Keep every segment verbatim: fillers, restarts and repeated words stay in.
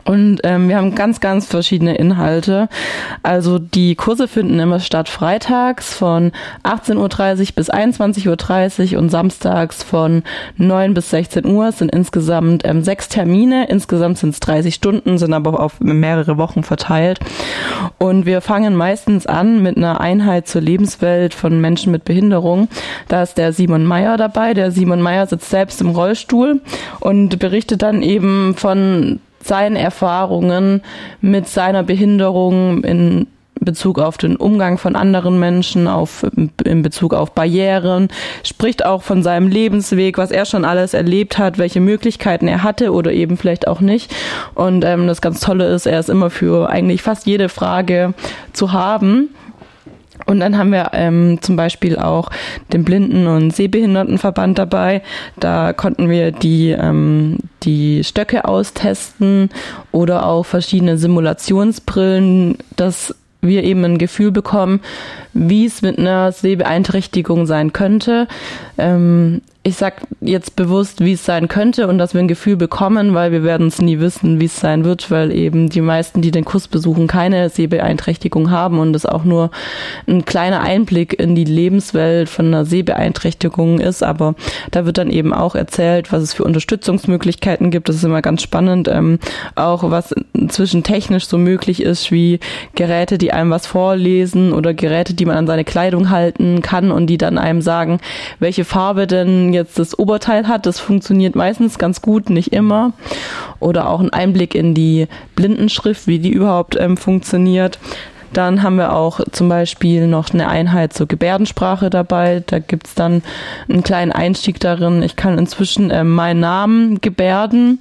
Und ähm, wir haben ganz, ganz verschiedene Inhalte. Also die Kurse finden immer statt freitags von achtzehn Uhr dreißig bis einundzwanzig Uhr dreißig und samstags von neun bis sechzehn Uhr. Es sind insgesamt ähm, sechs Termine. Insgesamt sind es dreißig Stunden, sind aber auf mehrere Wochen verteilt. Und wir fangen meistens an mit einer Einheit zur Lebenswelt von Menschen mit Behinderung. Da ist der Simon Meyer dabei. Der Simon Meyer sitzt selbst im Rollstuhl und berichtet dann eben von seinen Erfahrungen mit seiner Behinderung in Bezug auf den Umgang von anderen Menschen, auf, in Bezug auf Barrieren, spricht auch von seinem Lebensweg, was er schon alles erlebt hat, welche Möglichkeiten er hatte oder eben vielleicht auch nicht. Und ähm, das ganz Tolle ist, er ist immer für eigentlich fast jede Frage zu haben. Und dann haben wir ähm, zum Beispiel auch den Blinden- und Sehbehindertenverband dabei. Da konnten wir die ähm, die Stöcke austesten oder auch verschiedene Simulationsbrillen, dass wir eben ein Gefühl bekommen, wie es mit einer Sehbeeinträchtigung sein könnte. Ähm, ich sag jetzt bewusst, wie es sein könnte und dass wir ein Gefühl bekommen, weil wir werden es nie wissen, wie es sein wird, weil eben die meisten, die den Kurs besuchen, keine Sehbeeinträchtigung haben und es auch nur ein kleiner Einblick in die Lebenswelt von einer Sehbeeinträchtigung ist. Aber da wird dann eben auch erzählt, was es für Unterstützungsmöglichkeiten gibt. Das ist immer ganz spannend. Ähm, auch was inzwischen technisch so möglich ist, wie Geräte, die einem was vorlesen oder Geräte, die man an seine Kleidung halten kann und die dann einem sagen, welche Farbe denn jetzt das Oberteil hat. Das funktioniert meistens ganz gut, nicht immer. Oder auch ein Einblick in die Blindenschrift, wie die überhaupt ähm, funktioniert. Dann haben wir auch zum Beispiel noch eine Einheit zur Gebärdensprache dabei. Da gibt's dann einen kleinen Einstieg darin. Ich kann inzwischen ähm, meinen Namen gebärden.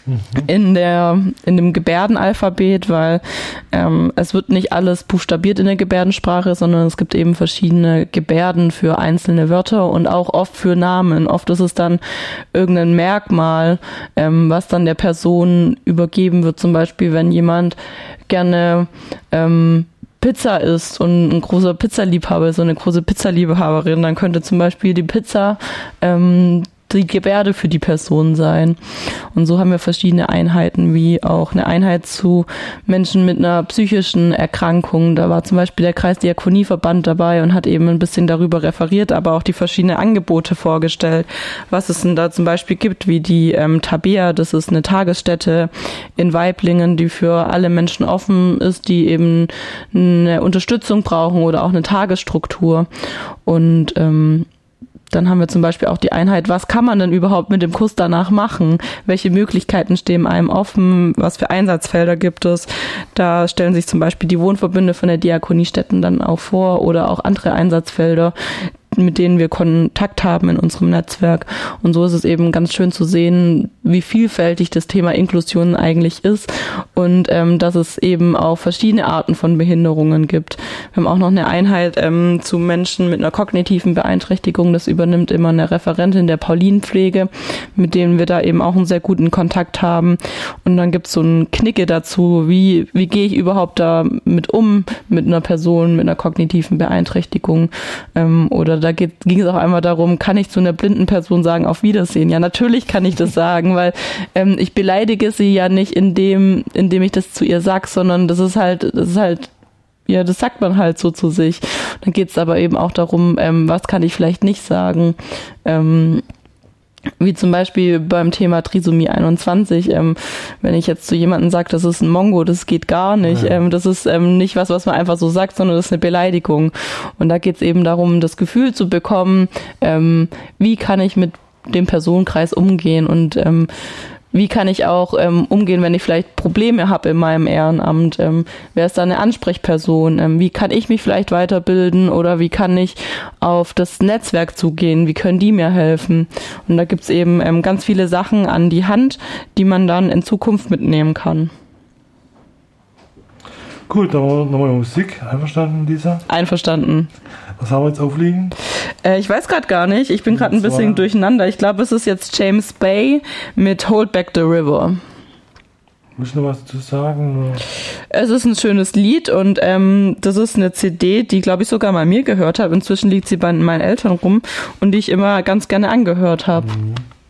In der in dem Gebärdenalphabet, weil ähm, es wird nicht alles buchstabiert in der Gebärdensprache, sondern es gibt eben verschiedene Gebärden für einzelne Wörter und auch oft für Namen. Oft ist es dann irgendein Merkmal, ähm, was dann der Person übergeben wird. Zum Beispiel, wenn jemand gerne ähm, Pizza isst und ein großer Pizzaliebhaber ist, so eine große Pizzaliebhaberin, dann könnte zum Beispiel die Pizza ähm, die Gebärde für die Person sein. Und so haben wir verschiedene Einheiten, wie auch eine Einheit zu Menschen mit einer psychischen Erkrankung. Da war zum Beispiel der Kreisdiakonieverband dabei und hat eben ein bisschen darüber referiert, aber auch die verschiedenen Angebote vorgestellt, was es denn da zum Beispiel gibt, wie die ähm, Tabea, das ist eine Tagesstätte in Waiblingen, die für alle Menschen offen ist, die eben eine Unterstützung brauchen oder auch eine Tagesstruktur. Und ähm, dann haben wir zum Beispiel auch die Einheit, was kann man denn überhaupt mit dem Kurs danach machen? Welche Möglichkeiten stehen einem offen? Was für Einsatzfelder gibt es? Da stellen sich zum Beispiel die Wohnverbünde von der Diakoniestätten dann auch vor oder auch andere Einsatzfelder, mit denen wir Kontakt haben in unserem Netzwerk. Und so ist es eben ganz schön zu sehen, wie vielfältig das Thema Inklusion eigentlich ist und ähm, dass es eben auch verschiedene Arten von Behinderungen gibt. Wir haben auch noch eine Einheit ähm, zu Menschen mit einer kognitiven Beeinträchtigung. Das übernimmt immer eine Referentin der Paulinenpflege, mit denen wir da eben auch einen sehr guten Kontakt haben. Und dann gibt es so einen Knicke dazu, wie, wie gehe ich überhaupt da mit um, mit einer Person mit einer kognitiven Beeinträchtigung ähm, oder da geht, ging es auch einmal darum, kann ich zu einer blinden Person sagen, auf Wiedersehen? Ja, natürlich kann ich das sagen, weil ähm, ich beleidige sie ja nicht, indem, indem ich das zu ihr sage, sondern das ist halt, das ist halt, ja, das sagt man halt so zu sich. Dann geht es aber eben auch darum, ähm, was kann ich vielleicht nicht sagen, ähm, wie zum Beispiel beim Thema Trisomie einundzwanzig, ähm, wenn ich jetzt zu jemandem sage, das ist ein Mongo, das geht gar nicht. Ja. Ähm, das ist ähm, nicht was, was man einfach so sagt, sondern das ist eine Beleidigung. Und da geht es eben darum, das Gefühl zu bekommen, ähm, wie kann ich mit dem Personenkreis umgehen und ähm, wie kann ich auch ähm, umgehen, wenn ich vielleicht Probleme habe in meinem Ehrenamt? Ähm, wer ist da eine Ansprechperson? Ähm, wie kann ich mich vielleicht weiterbilden oder wie kann ich auf das Netzwerk zugehen? Wie können die mir helfen? Und da gibt's eben ähm, ganz viele Sachen an die Hand, die man dann in Zukunft mitnehmen kann. Gut, dann nochmal Musik. Einverstanden, Lisa? Einverstanden. Was haben wir jetzt aufliegen? Äh, ich weiß gerade gar nicht. Ich bin gerade ein bisschen durcheinander. Ich glaube, es ist jetzt James Bay mit Hold Back the River. Willst du noch was dazu sagen? Es ist ein schönes Lied und ähm, das ist eine C D, die, glaube ich, sogar mal mir gehört habe. Inzwischen liegt sie bei meinen Eltern rum und die ich immer ganz gerne angehört habe. Mhm.